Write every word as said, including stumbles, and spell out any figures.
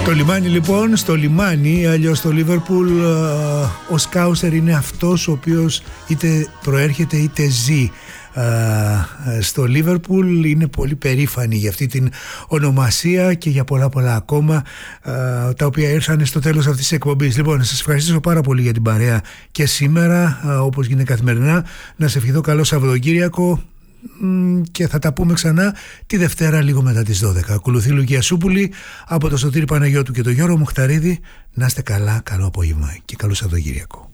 Το λιμάνι λοιπόν, στο λιμάνι, αλλιώς στο Λίβερπουλ, ο Σκάουσερ είναι αυτός ο οποίος είτε προέρχεται είτε ζει στο Λίβερπουλ. Είναι πολύ περήφανοι για αυτή την ονομασία και για πολλά πολλά ακόμα, τα οποία ήρθαν στο τέλος αυτής της εκπομπής. Λοιπόν, να σας ευχαριστήσω πάρα πολύ για την παρέα και σήμερα, όπως γίνεται καθημερινά. Να σε ευχηθώ καλό Σαββατοκύριακο και θα τα πούμε ξανά τη Δευτέρα λίγο μετά τις δώδεκα. Ακολουθεί Λουκία Σούπουλη από το Σωτήρη Παναγιώτου και το Γιώργο Μουχταρίδη. Να είστε καλά, καλό απόγευμα και καλό Σαββατοκύριακο.